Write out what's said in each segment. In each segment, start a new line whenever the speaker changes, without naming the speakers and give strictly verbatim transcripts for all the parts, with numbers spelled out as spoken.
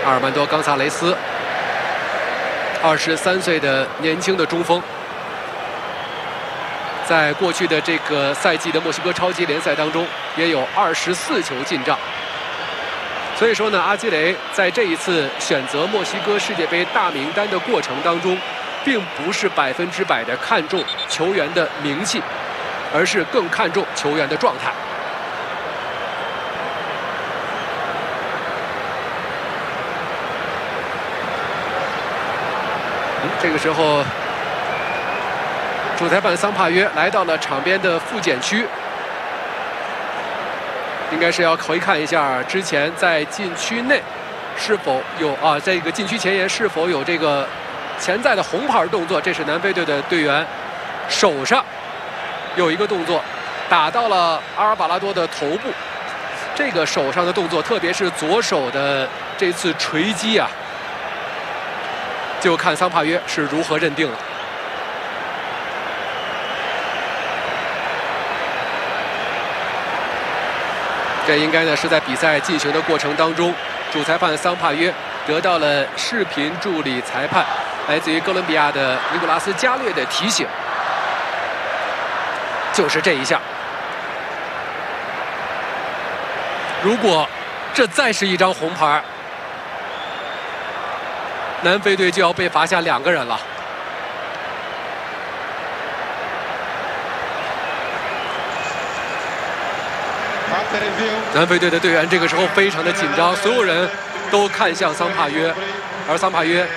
阿尔曼多·冈萨雷斯，二十三岁的年轻的中锋，在过去的这个赛季的墨西哥超级联赛当中，也有二十四球进账。所以说呢，阿基雷在这一次选择墨西哥世界杯大名单的过程当中，并不是百分之百的看重球员的名气，而是更看重球员的状态。嗯，这个时候，主裁判桑帕约来到了场边的复检区。应该是要回看一下之前在禁区内是否有啊，在这个禁区前沿是否有这个潜在的红牌动作。这是南非队的队员手上有一个动作，打到了阿尔巴拉多的头部。这个手上的动作，特别是左手的这次锤击啊，就看桑帕约是如何认定了。这应该呢是在比赛进行的过程当中，主裁判桑帕约得到了视频助理裁判来自于哥伦比亚的尼古拉斯加略的提醒，就是这一下。如果这再是一张红牌，南非队就要被罚下两个人了。南非队的队员这个时候非常的紧张，所有人都看向桑帕约，而桑帕约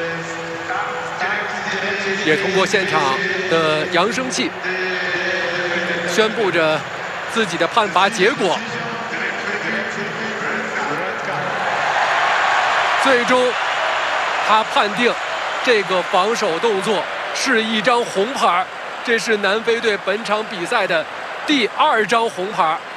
也通过现场的扬声器宣布着自己的判罚结果。最终，他判定这个防守动作是一张红牌，这是南非队本场比赛的第二张红牌。